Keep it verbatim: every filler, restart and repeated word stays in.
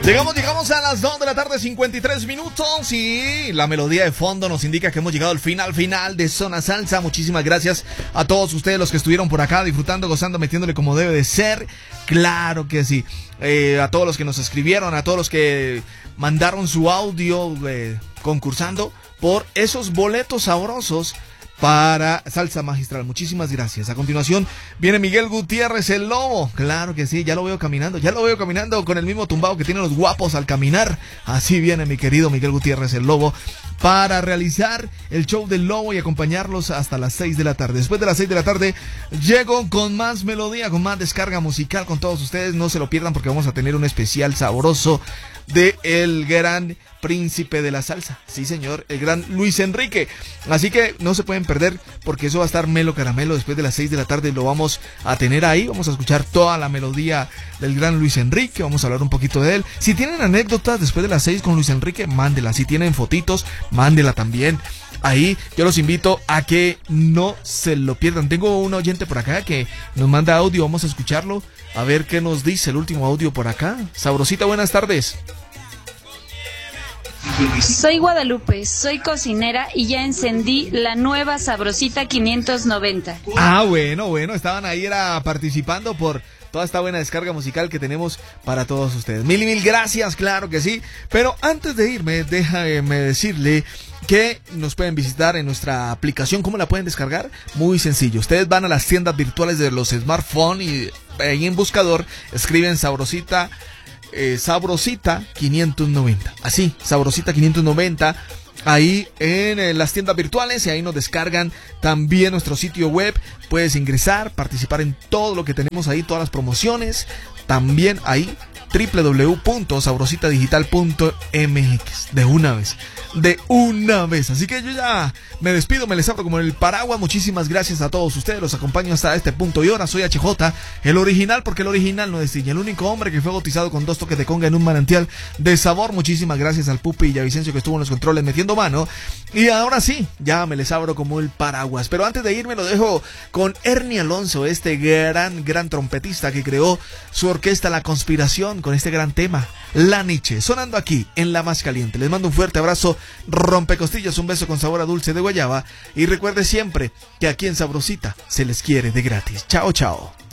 Llegamos, llegamos a las dos de la tarde, cincuenta y tres minutos, y la melodía de fondo nos indica que hemos llegado al final, final de Zona Salsa. Muchísimas gracias a todos ustedes los que estuvieron por acá disfrutando, gozando, metiéndole como debe de ser. Claro que sí. Eh, a todos los que nos escribieron, a todos los que mandaron su audio eh, concursando por esos boletos sabrosos para Salsa Magistral. Muchísimas gracias. A continuación viene Miguel Gutiérrez, el Lobo. Claro que sí, ya lo veo caminando, ya lo veo caminando con el mismo tumbado que tienen los guapos al caminar. Así viene mi querido Miguel Gutiérrez, el Lobo, para realizar el show del Lobo y acompañarlos hasta las seis de la tarde. Después de las seis de la tarde llego con más melodía, con más descarga musical con todos ustedes. No se lo pierdan porque vamos a tener un especial sabroso de el gran príncipe de la salsa, sí señor, el gran Luis Enrique. Así que no se pueden perder porque eso va a estar melo caramelo. Después de las seis de la tarde lo vamos a tener ahí. Vamos a escuchar toda la melodía del gran Luis Enrique. Vamos a hablar un poquito de él. Si tienen anécdotas después de las seis con Luis Enrique, mándela. Si tienen fotitos, mándela también. Ahí yo los invito a que no se lo pierdan. Tengo un oyente por acá que nos manda audio. Vamos a escucharlo, a ver qué nos dice el último audio por acá. Sabrosita, buenas tardes. Soy Guadalupe, soy cocinera y ya encendí la nueva Sabrosita quinientos noventa. Ah, bueno, bueno, estaban ahí era participando por toda esta buena descarga musical que tenemos para todos ustedes. Mil y mil gracias, claro que sí. Pero antes de irme, déjame decirle que nos pueden visitar en nuestra aplicación. ¿Cómo la pueden descargar? Muy sencillo. Ustedes van a las tiendas virtuales de los smartphones y ahí en buscador escriben Sabrosita. Eh, Sabrosita quinientos noventa, así, Sabrosita quinientos noventa, ahí en eh, las tiendas virtuales, y ahí nos descargan también nuestro sitio web. Puedes ingresar, participar en todo lo que tenemos ahí, todas las promociones, también ahí doble u doble u doble u punto sabrosita digital punto m x. De una vez, de una vez. Así que yo ya me despido, me les abro como el paraguas. Muchísimas gracias a todos ustedes, los acompaño hasta este punto y hora. Soy H J, el original, porque el original no es el único hombre que fue bautizado con dos toques de conga en un manantial de sabor. Muchísimas gracias al Pupi y a Vicencio que estuvo en los controles metiendo mano. Y ahora sí, ya me les abro como el paraguas. Pero antes de irme lo dejo con Ernie Alonso, este gran, gran trompetista que creó su orquesta La Conspiración, con este gran tema, La Niche, sonando aquí en La Más Caliente. Les mando un fuerte abrazo, rompecostillas, un beso con sabor a dulce de guayaba, y recuerde siempre que aquí en Sabrosita se les quiere de gratis. Chao, chao.